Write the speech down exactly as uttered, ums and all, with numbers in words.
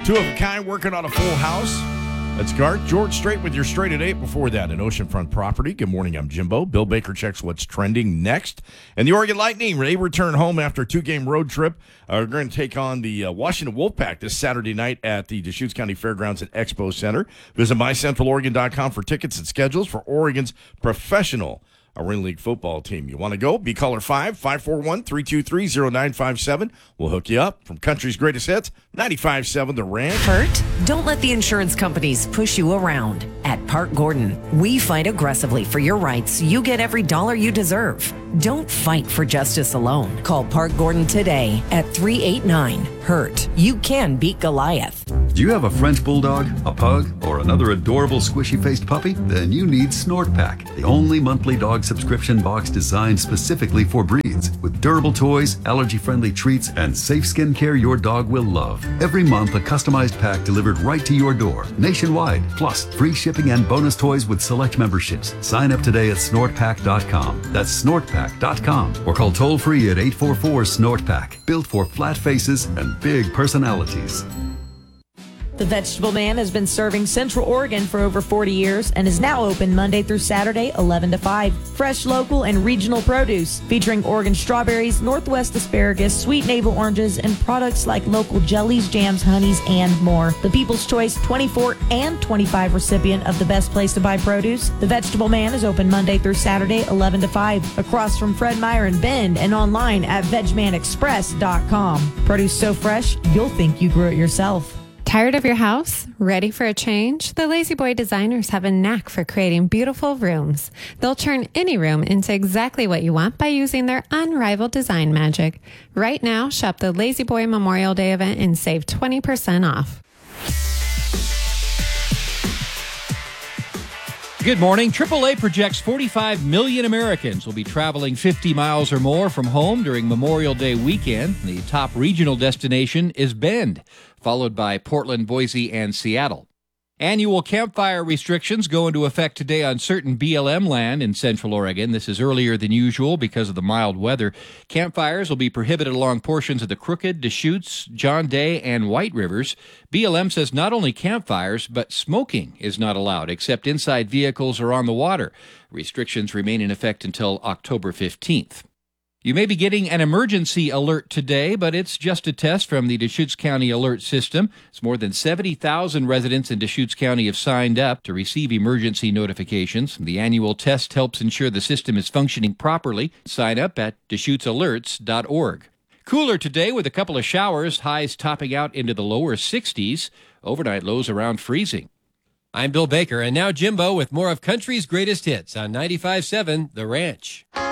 Two of a kind working on a full house. That's Garth. George Strait with your Straight at eight. Before that, an oceanfront property. Good morning, I'm Jimbo. Bill Baker checks what's trending next. And the Oregon Lightning, they return home after a two-game road trip. Uh, we're going to take on the uh, Washington Wolfpack this Saturday night at the Deschutes County Fairgrounds at Expo Center. Visit my central oregon dot com for tickets and schedules for Oregon's professional Arena League football team. You want to go? Be caller five, five four one, three two three, zero nine five seven. We'll hook you up. From country's greatest hits, ninety-five point seven The Ranch. Hurt? Don't let the insurance companies push you around. At Park Gordon, we fight aggressively for your rights. You get every dollar you deserve. Don't fight for justice alone. Call Park Gordon today at three eight nine, hurt. You can beat Goliath. Do you have a French Bulldog, a Pug, or another adorable squishy-faced puppy? Then you need Snort Pack, the only monthly dog subscription box designed specifically for breeds, with durable toys, allergy-friendly treats, and safe skin care your dog will love. Every month, a customized pack delivered right to your door, nationwide, plus free shipping and bonus toys with select memberships. Sign up today at snort pack dot com. That's snort pack dot com, or call toll-free at eight four four, SNORT PACK. Built for flat faces and big personalities. The Vegetable Man has been serving Central Oregon for over forty years and is now open Monday through Saturday, eleven to five. Fresh, local, and regional produce featuring Oregon strawberries, Northwest asparagus, sweet navel oranges, and products like local jellies, jams, honeys, and more. The People's Choice twenty-four and twenty-five recipient of the best place to buy produce. The Vegetable Man is open Monday through Saturday, eleven to five, across from Fred Meyer and Bend, and online at veg man express dot com. Produce so fresh, you'll think you grew it yourself. Tired of your house? Ready for a change? The Lazy Boy designers have a knack for creating beautiful rooms. They'll turn any room into exactly what you want by using their unrivaled design magic. Right now, shop the Lazy Boy Memorial Day event and save twenty percent off. Good morning. triple A projects forty-five million Americans will be traveling fifty miles or more from home during Memorial Day weekend. The top regional destination is Bend, followed by Portland, Boise, and Seattle. Annual campfire restrictions go into effect today on certain B L M land in Central Oregon. This is earlier than usual because of the mild weather. Campfires will be prohibited along portions of the Crooked, Deschutes, John Day, and White Rivers. B L M says not only campfires, but smoking is not allowed except inside vehicles or on the water. Restrictions remain in effect until October fifteenth. You may be getting an emergency alert today, but it's just a test from the Deschutes County Alert System. It's more than seventy thousand residents in Deschutes County have signed up to receive emergency notifications. The annual test helps ensure the system is functioning properly. Sign up at deschutes alerts dot org. Cooler today with a couple of showers, highs topping out into the lower sixties. Overnight lows around freezing. I'm Bill Baker, and now Jimbo with more of country's greatest hits on ninety-five point seven The Ranch.